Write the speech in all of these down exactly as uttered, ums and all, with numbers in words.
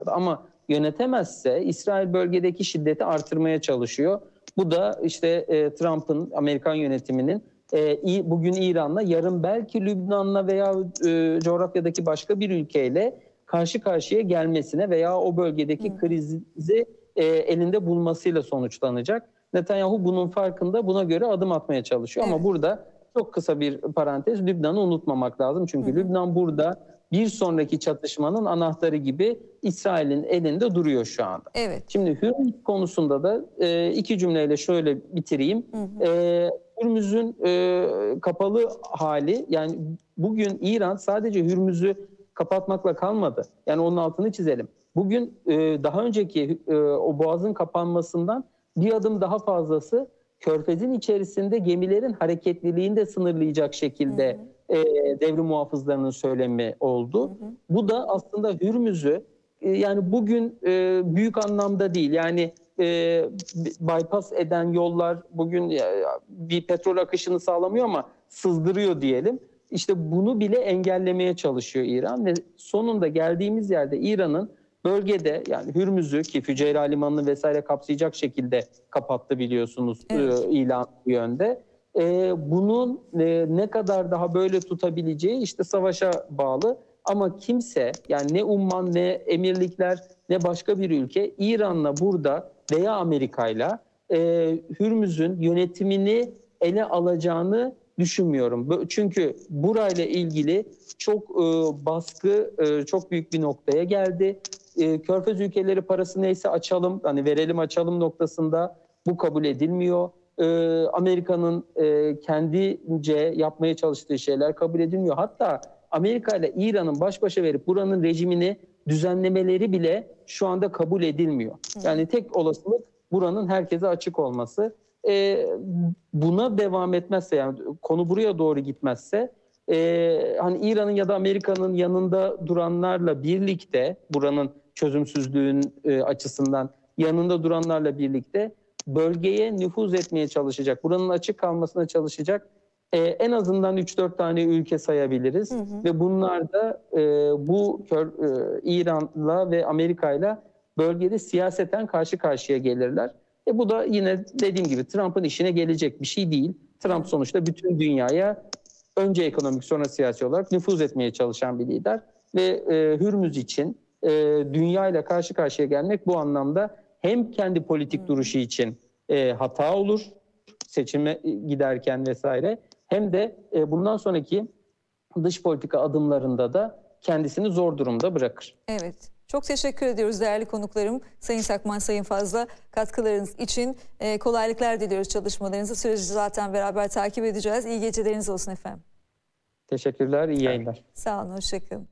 Ama yönetemezse İsrail bölgedeki şiddeti artırmaya çalışıyor. Bu da işte e, Trump'ın, Amerikan yönetiminin e, bugün İran'la, yarın belki Lübnan'la veya e, coğrafyadaki başka bir ülkeyle karşı karşıya gelmesine veya o bölgedeki Hı hı. krizi e, elinde bulmasıyla sonuçlanacak. Netanyahu bunun farkında, buna göre adım atmaya çalışıyor. Evet. Ama burada çok kısa bir parantez, Lübnan'ı unutmamak lazım. Çünkü Hı hı. Lübnan burada bir sonraki çatışmanın anahtarı gibi İsrail'in elinde duruyor şu anda. Evet. Şimdi Hürmüz konusunda da e, iki cümleyle şöyle bitireyim. Hı hı. E, Hürmüz'ün e, kapalı hali, yani bugün İran sadece Hürmüz'ü kapatmakla kalmadı. Yani onun altını çizelim. Bugün e, daha önceki e, o boğazın kapanmasından bir adım daha fazlası, Körfez'in içerisinde gemilerin hareketliliğini de sınırlayacak şekilde hı hı. E, devrim muhafızlarının söylemi oldu. Hı hı. Bu da aslında Hürmüz'ü e, yani bugün e, büyük anlamda değil, yani e, bypass eden yollar bugün e, bir petrol akışını sağlamıyor ama sızdırıyor diyelim. İşte bunu bile engellemeye çalışıyor İran ve sonunda geldiğimiz yerde İran'ın bölgede, yani Hürmüz'ü, ki Füceyra Limanı'nı vesaire kapsayacak şekilde kapattı biliyorsunuz, evet. e, ilan yönde. E, bunun e, ne kadar daha böyle tutabileceği işte savaşa bağlı. Ama kimse, yani ne Umman, ne emirlikler, ne başka bir ülke İran'la burada veya Amerika'yla e, Hürmüz'ün yönetimini ele alacağını düşünmüyorum. Çünkü burayla ilgili çok e, baskı e, çok büyük bir noktaya geldi. E, Körfez ülkeleri parası neyse açalım, hani verelim açalım noktasında bu kabul edilmiyor. E, Amerika'nın e, kendince yapmaya çalıştığı şeyler kabul edilmiyor. Hatta Amerika ile İran'ın baş başa verip buranın rejimini düzenlemeleri bile şu anda kabul edilmiyor. Yani tek olasılık buranın herkese açık olması. E, buna devam etmezse, yani konu buraya doğru gitmezse, e, hani İran'ın ya da Amerika'nın yanında duranlarla birlikte, buranın çözümsüzlüğün e, açısından yanında duranlarla birlikte bölgeye nüfuz etmeye çalışacak, buranın açık kalmasına çalışacak e, en azından üç dört tane ülke sayabiliriz. Hı hı. Ve bunlar da e, bu kör, e, İran'la ve Amerika'yla bölgede siyaseten karşı karşıya gelirler. E bu da yine dediğim gibi Trump'ın işine gelecek bir şey değil. Trump sonuçta bütün dünyaya önce ekonomik sonra siyasi olarak nüfuz etmeye çalışan bir lider. Ve e, Hürmüz için e, dünya ile karşı karşıya gelmek bu anlamda hem kendi politik duruşu için e, hata olur, seçime giderken vesaire, hem de e, bundan sonraki dış politika adımlarında da kendisini zor durumda bırakır. Evet. Çok teşekkür ediyoruz değerli konuklarım. Sayın Sakman, Sayın Fazla, katkılarınız için e, kolaylıklar diliyoruz çalışmalarınızı. Süreci zaten beraber takip edeceğiz. İyi geceleriniz olsun efendim. Teşekkürler, iyi yayınlar. Sağ olun, hoşçakalın.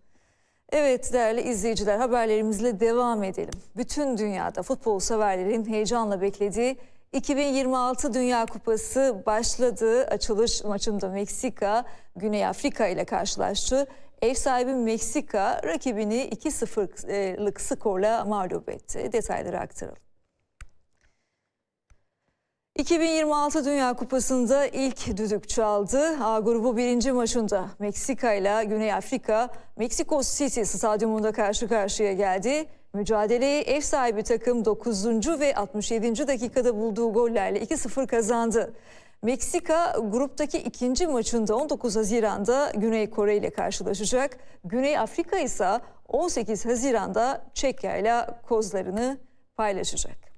Evet değerli izleyiciler, haberlerimizle devam edelim. Bütün dünyada futbol severlerin heyecanla beklediği iki bin yirmi altı Dünya Kupası başladı. Açılış maçında Meksika, Güney Afrika ile karşılaştı. Ev sahibi Meksika rakibini iki sıfırlık skorla mağlup etti. Detayları aktaralım. iki bin yirmi altı Dünya Kupası'nda ilk düdük çaldı. A grubu birinci maçında Meksika ile Güney Afrika Meksiko City stadyumunda karşı karşıya geldi. Mücadeleyi ev sahibi takım dokuzuncu ve altmış yedinci dakikada bulduğu gollerle iki sıfır kazandı. Meksika gruptaki ikinci maçında on dokuz Haziran'da Güney Kore ile karşılaşacak. Güney Afrika ise on sekiz Haziran'da Çekya ile kozlarını paylaşacak.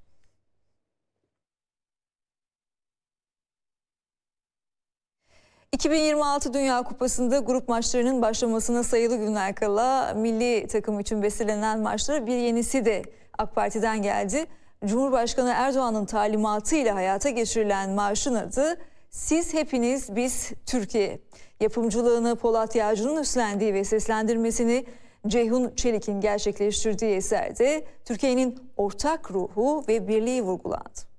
iki bin yirmi altı Dünya Kupası'nda grup maçlarının başlamasına sayılı günler kala milli takım için bestelenen maçlara bir yenisi de AK Parti'den geldi. Cumhurbaşkanı Erdoğan'ın talimatıyla hayata geçirilen marşın adı "Siz Hepiniz Biz Türkiye". Yapımcılığını Polat Yağcı'nın üstlendiği ve seslendirmesini Ceyhun Çelik'in gerçekleştirdiği eserde Türkiye'nin ortak ruhu ve birliği vurgulandı.